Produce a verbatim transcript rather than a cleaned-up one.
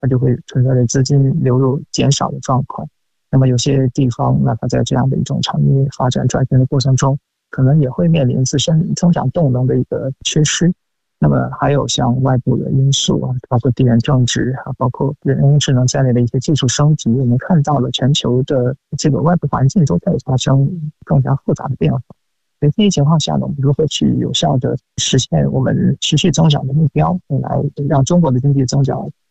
它就会存在着资金流入减少的状况。那么有些地方，那它在这样的一种产业发展转型的过程中，可能也会面临自身增长动能的一个缺失。那么还有像外部的因素啊，包括地缘政治啊，包括人工智能在内的一些技术升级，我们看到了全球的这个外部环境都在发生更加复杂的变化。在这些情况下呢，我们如何去有效的实现我们持续增长的目标，来让中国的经济增长